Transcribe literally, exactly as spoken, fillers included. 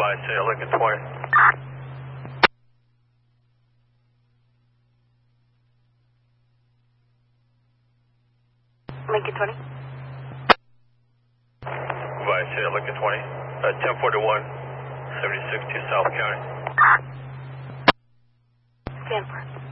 Vice Air, Lincoln twenty. Lincoln twenty. Vice Air, Lincoln twenty. Uh, ten forty-one, seventy-six to South County. Stanford.